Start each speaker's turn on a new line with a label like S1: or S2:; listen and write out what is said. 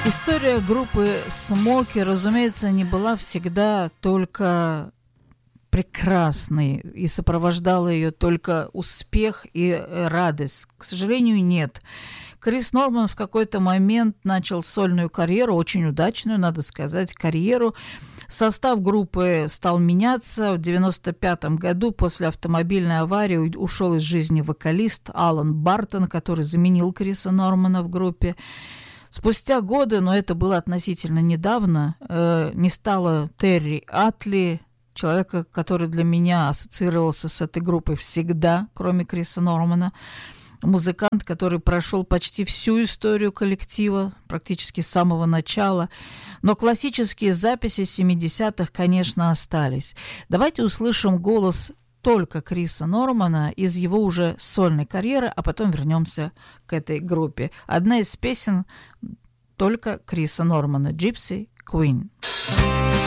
S1: История группы Смоки, разумеется, не была всегда только прекрасной и сопровождала ее только успех и радость. К сожалению, нет. Крис Норман в какой-то момент начал сольную карьеру, очень удачную, надо сказать, карьеру. Состав группы стал меняться. В 1995 году после автомобильной аварии ушел из жизни вокалист Алан Бартон, который заменил Криса Нормана в группе. Спустя годы, но это было относительно недавно, не стало Терри Атли, человека, который для меня ассоциировался с этой группой всегда, кроме Криса Нормана. Музыкант, который прошел почти всю историю коллектива, практически с самого начала. Но классические записи 70-х, конечно, остались. Давайте услышим голос только Криса Нормана из его уже сольной карьеры, а потом вернемся к этой группе. Одна из песен только Криса Нормана, «Gypsy Queen».